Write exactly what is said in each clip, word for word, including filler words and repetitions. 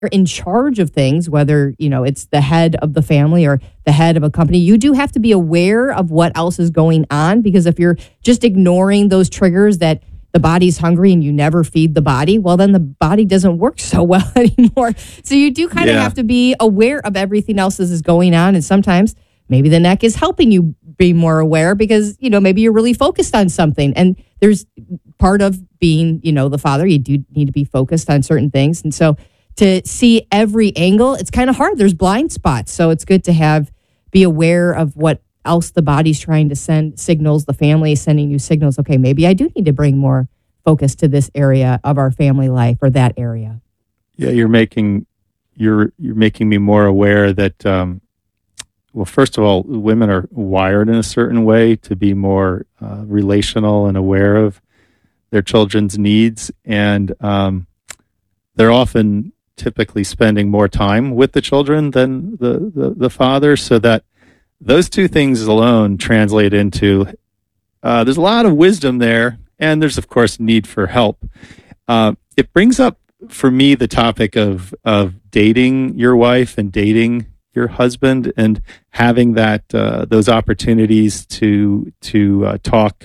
in charge of things, whether, you know, it's the head of the family or the head of a company, you do have to be aware of what else is going on, because if you're just ignoring those triggers that the body's hungry and you never feed the body, well, then the body doesn't work so well anymore. So you do kind of Yeah. have to be aware of everything else that is going on. And sometimes maybe the neck is helping you be more aware because, you know, maybe you're really focused on something. And there's part of being, you know, the father, you do need to be focused on certain things. And so to see every angle, it's kind of hard. There's blind spots. So it's good to have, be aware of what else the body's trying to send signals, the family is sending you signals. Okay, maybe I do need to bring more focus to this area of our family life or that area. Yeah, you're making you're you're making me more aware that um, well, first of all, women are wired in a certain way to be more uh, relational and aware of their children's needs, and um, they're often typically spending more time with the children than the, the, the father, so that those two things alone translate into uh, there's a lot of wisdom there, and there's, of course, need for help. Uh, it brings up, for me, the topic of of dating your wife and dating your husband and having that uh, those opportunities to to uh, talk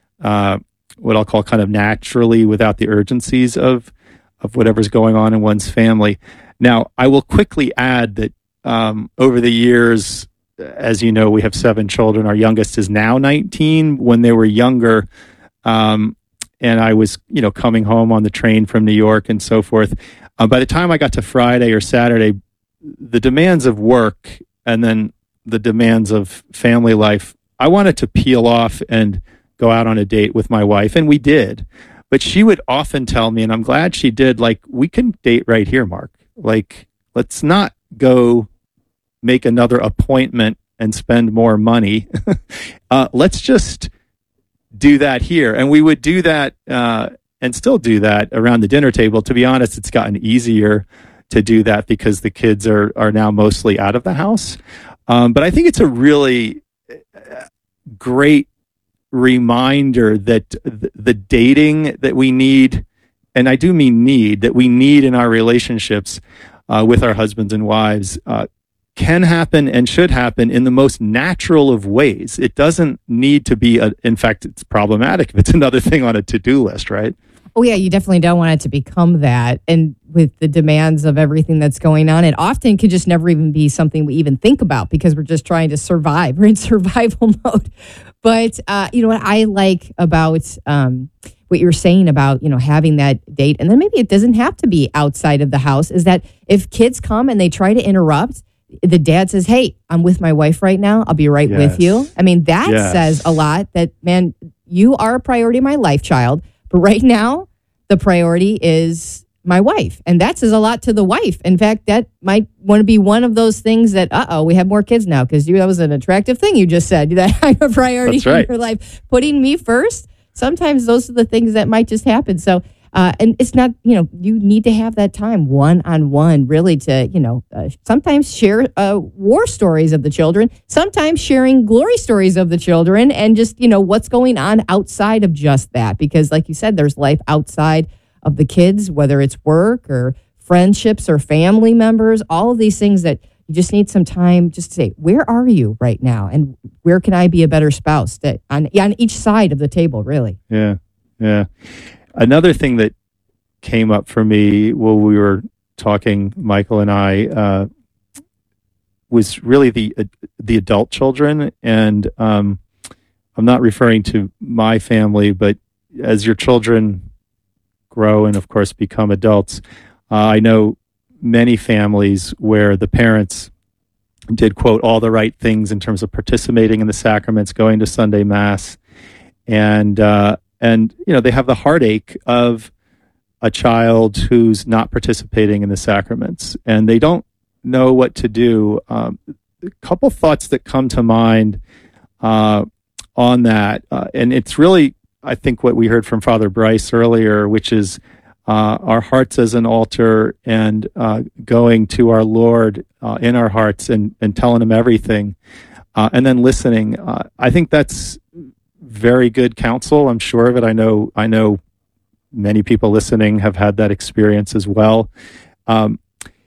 uh, what I'll call kind of naturally without the urgencies of of whatever's going on in one's family. Now, I will quickly add that um, over the years, as you know, we have seven children. Our youngest is now nineteen. When they were younger, um, and I was, you know, coming home on the train from New York and so forth, uh, by the time I got to Friday or Saturday, the demands of work and then the demands of family life, I wanted to peel off and go out on a date with my wife, and we did. But she would often tell me, and I'm glad she did, like, we can date right here, Mark. Like, let's not go make another appointment and spend more money. uh, let's just do that here. And we would do that uh, and still do that around the dinner table. To be honest, it's gotten easier to do that because the kids are, are now mostly out of the house. Um, but I think it's a really great reminder that th- the dating that we need, and I do mean need, that we need in our relationships uh, with our husbands and wives, uh, can happen and should happen in the most natural of ways. It doesn't need to be, a, in fact, it's problematic if it's another thing on a to-do list, right? Oh, yeah, you definitely don't want it to become that. And with the demands of everything that's going on, it often could just never even be something we even think about because we're just trying to survive. We're in survival mode. But, uh, you know, what I like about um, what you're saying about, you know, having that date, and then maybe it doesn't have to be outside of the house, is that if kids come and they try to interrupt, the dad says, hey, I'm with my wife right now. I'll be right Yes. with you. I mean, that Yes. says a lot that, man, you are a priority in my life, child. But right now, the priority is my wife. And that says a lot to the wife. In fact, that might want to be one of those things that, uh-oh, we have more kids now because that was an attractive thing you just said, that I'm a priority That's right. in your life. Putting me first, sometimes those are the things that might just happen. So, uh, and it's not, you know, you need to have that time one-on-one really to, you know, uh, sometimes share uh, war stories of the children, sometimes sharing glory stories of the children and just, you know, what's going on outside of just that. Because like you said, there's life outside of the kids, whether it's work or friendships or family members, all of these things that you just need some time just to say, where are you right now? And where can I be a better spouse that on, on each side of the table, really? Yeah, yeah. Another thing that came up for me while we were talking, Michael and I, uh, was really the uh, the adult children. And um, I'm not referring to my family, but as your children grow and, of course, become adults, uh, I know many families where the parents did, quote, all the right things in terms of participating in the sacraments, going to Sunday Mass, and uh, and you know they have the heartache of a child who's not participating in the sacraments, and they don't know what to do. Um, a couple thoughts that come to mind uh, on that, uh, and it's really, I think, what we heard from Father Bryce earlier, which is uh, our hearts as an altar and uh, going to our Lord uh, in our hearts and, and telling him everything, uh, and then listening. Uh, I think that's very good counsel. I'm sure of it. I know. I know many people listening have had that experience as well. Um,